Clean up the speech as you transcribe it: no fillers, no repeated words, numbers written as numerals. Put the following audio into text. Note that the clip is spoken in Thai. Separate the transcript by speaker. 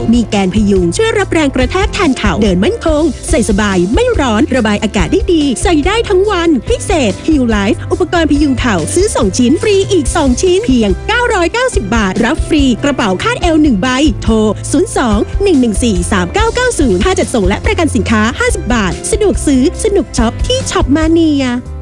Speaker 1: มีแกนพยุงช่วยรับแรงกระแทกแทนเข่าเดินมั่นคงใส่สบายไม่ร้อนระบายอากาศได้ดีใส่ได้ทั้งวันพิเศษ Heal Life อุปกรณ์พยุงเข่าซื้อ2ชิ้นฟรีอีก2ชิ้นเพียง990 บาทรับฟรีกระเป๋าคาดเอว1ใบโทร02-114-3990ค่าจัดส่งและประกันสินค้า50 บาทสะดวกซื้อสนุกช็อปที่ช็อปมาเนีย